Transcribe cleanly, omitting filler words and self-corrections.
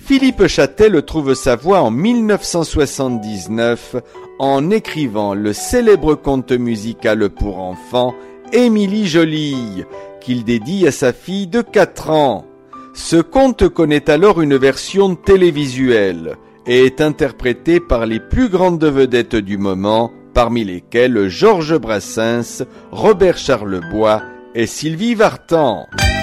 Philippe Châtel trouve sa voix en 1979 en écrivant le célèbre conte musical pour enfants Émilie Jolie, qu'il dédie à sa fille de 4 ans. Ce conte connaît alors une version télévisuelle et est interprété par les plus grandes vedettes du moment, parmi lesquelles Georges Brassens, Robert Charlebois et Sylvie Vartan.